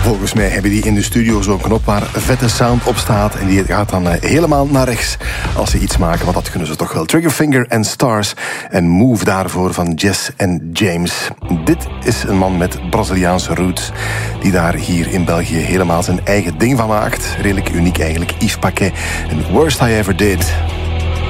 Volgens mij hebben die in de studio zo'n knop waar vette sound op staat. En die gaat dan helemaal naar rechts als ze iets maken. Want dat kunnen ze toch wel. Triggerfinger and Stars. En Move daarvoor van Jess en James. Dit is een man met Braziliaanse roots. Die daar hier in België helemaal zijn eigen ding van maakt. Redelijk uniek eigenlijk. Yves Paquet. En Worst I Ever Did.